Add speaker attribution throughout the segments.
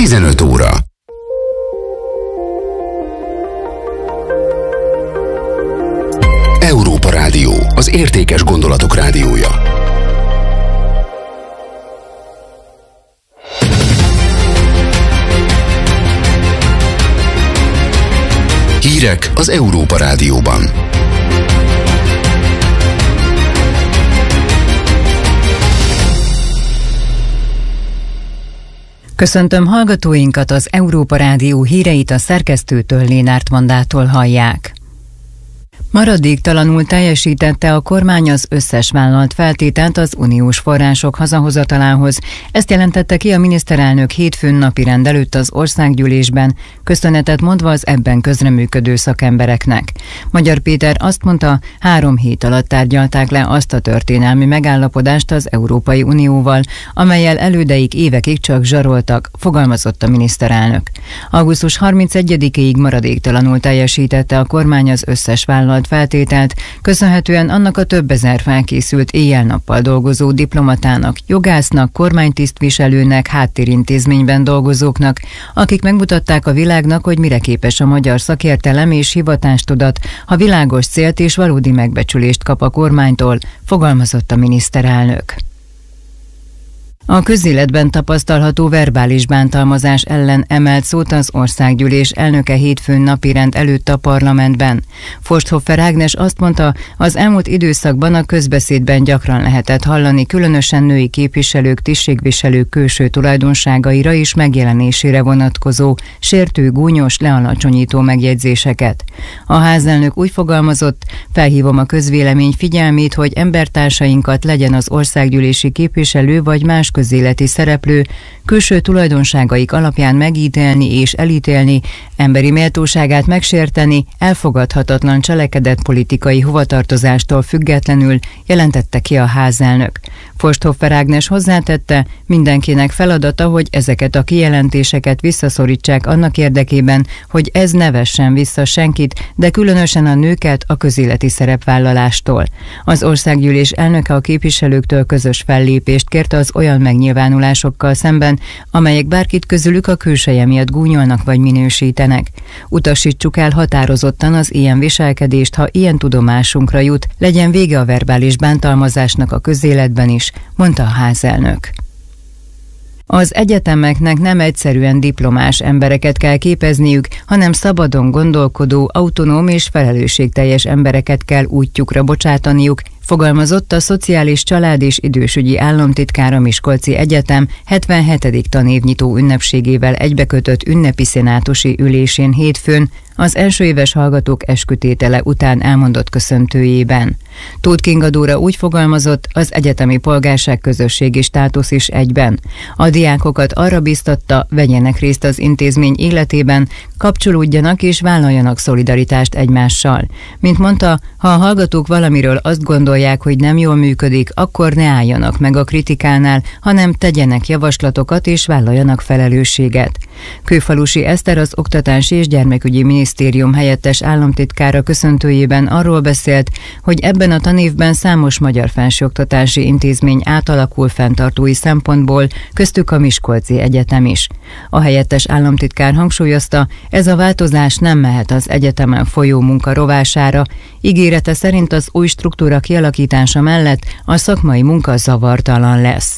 Speaker 1: 15 óra. Európa Rádió, az értékes gondolatok rádiója. Hírek az Európa Rádióban.
Speaker 2: Köszöntöm hallgatóinkat, az Európa Rádió híreit a szerkesztőtől, Lénárt Mandától hallják. Maradéktalanul teljesítette a kormány az összes vállalt feltételt az uniós források hazahozatalához. Ezt jelentette ki a miniszterelnök hétfőn napirend előtt az országgyűlésben, köszönetet mondva az ebben közreműködő szakembereknek. Magyar Péter azt mondta, 3 hét alatt tárgyalták le azt a történelmi megállapodást az Európai Unióval, amellyel elődeik évekig csak zsaroltak, fogalmazott a miniszterelnök. Augusztus 31-ig maradéktalanul teljesítette a kormány az összes vállalt feltételt, köszönhetően annak a több ezer felkészült éjjel-nappal dolgozó diplomatának, jogásznak, kormánytisztviselőnek, háttérintézményben dolgozóknak, akik megmutatták a világnak, hogy mire képes a magyar szakértelem és hivatástudat, ha világos célt és valódi megbecsülést kap a kormánytól, fogalmazott a miniszterelnök. A közéletben tapasztalható verbális bántalmazás ellen emelt szót az országgyűlés elnöke hétfőn napirend előtt a parlamentben. Forsthoffer Ágnes azt mondta, az elmúlt időszakban a közbeszédben gyakran lehetett hallani különösen női képviselők, tisztségviselők külső tulajdonságaira és megjelenésére vonatkozó, sértő, gúnyos, lealacsonyító megjegyzéseket. A házelnök úgy fogalmazott, felhívom a közvélemény figyelmét, hogy embertársainkat, legyen az országgyűlési képviselő vagy más közéleti szereplő, külső tulajdonságaik alapján megítélni és elítélni, emberi méltóságát megsérteni, elfogadhatatlan cselekedet politikai hovatartozástól függetlenül, jelentette ki a házelnök. Forsthoffer Ágnes hozzátette, mindenkinek feladata, hogy ezeket a kijelentéseket visszaszorítsák annak érdekében, hogy ez ne vessen vissza senkit, de különösen a nőket a közéleti szerepvállalástól. Az országgyűlés elnöke a képviselőktől közös fellépést kérte az olyan megnyilvánulásokkal szemben, amelyek bárkit közülük a külseje miatt gúnyolnak vagy minősítenek. Utasítsuk el határozottan az ilyen viselkedést, ha ilyen tudomásunkra jut, legyen vége a verbális bántalmazásnak a közéletben is, mondta a házelnök. Az egyetemeknek nem egyszerűen diplomás embereket kell képezniük, hanem szabadon gondolkodó, autonóm és felelősségteljes embereket kell útjukra bocsátaniuk, fogalmazott a Szociális Család és Idősügyi Államtitkár a Miskolci Egyetem 77. tanévnyitó ünnepségével egybekötött ünnepi szenátusi ülésén hétfőn, az első éves hallgatók eskütétele után elmondott köszöntőjében. Tóth Kinga Dóra úgy fogalmazott, az egyetemi polgárság közösségi státusz is egyben. A diákokat arra biztatta, vegyenek részt az intézmény életében, kapcsolódjanak és vállaljanak szolidaritást egymással. Mint mondta, ha a hallgatók valamiről azt gondolják, hogy nem jól működik, akkor ne álljanak meg a kritikánál, hanem tegyenek javaslatokat és vállaljanak felelősséget. Kőfalusi Eszter, az Oktatási és Gyermekügyi Minisztérium helyettes államtitkára köszöntőjében arról beszélt, hogy ebben a tanévben számos magyar felsőoktatási intézmény átalakul fenntartói szempontból, köztük a Miskolci Egyetem is. A helyettes államtitkár hangsúlyozta, ez a változás nem mehet az egyetemen folyó munka rovására, ígérete szerint az új struktúra kialakítása mellett a szakmai munka zavartalan lesz.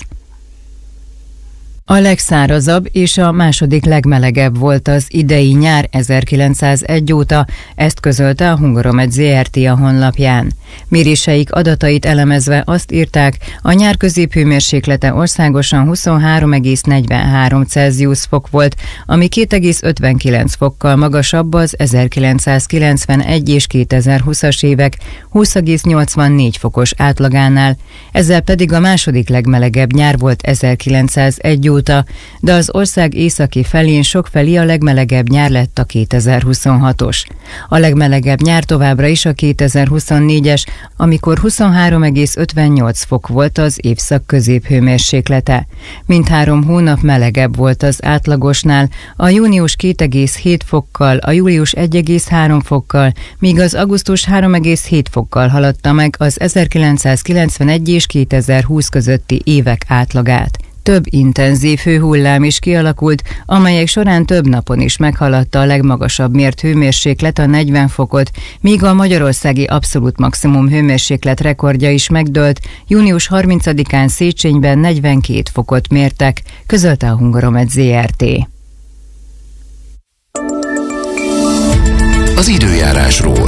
Speaker 2: A legszárazabb és a második legmelegebb volt az idei nyár 1901 óta, ezt közölte a Hungaromed Zrt. A honlapján. Méréseik adatait elemezve azt írták, a nyár középhőmérséklete országosan 23,43 Celsius fok volt, ami 2,59 fokkal magasabb az 1991 és 2020-as évek 20,84 fokos átlagánál, ezzel pedig a második legmelegebb nyár volt 1901 óta, de az ország északi felén sokfelé a legmelegebb nyár lett a 2026-os. A legmelegebb nyár továbbra is a 2024-es, amikor 23,58 fok volt az évszak középhőmérséklete. Mindhárom hónap melegebb volt az átlagosnál, a június 2,7 fokkal, a július 1,3 fokkal, míg az augusztus 3,7 fokkal haladta meg az 1991 és 2020 közötti évek átlagát. több intenzív hőhullám is kialakult, amelyek során több napon is meghaladta a legmagasabb mért hőmérséklet a 40 fokot, míg a magyarországi abszolút maximum hőmérséklet rekordja is megdőlt, június 30-án Széchenyben 42 fokot mértek, közölte a Hungaromet Zrt.
Speaker 1: Az időjárásról.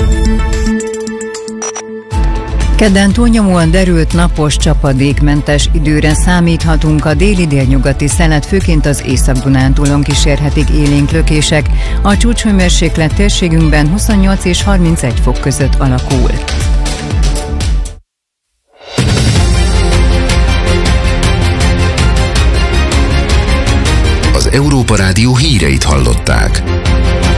Speaker 2: Kedden túlnyomóan derült, napos, csapadékmentes időre számíthatunk. A déli-délnyugati szelet főként az Észak-Dunántúlon kísérhetik élénk lökések. A csúcshőmérséklet térségünkben 28 és 31 fok között alakul.
Speaker 1: Az Európa Rádió híreit hallották.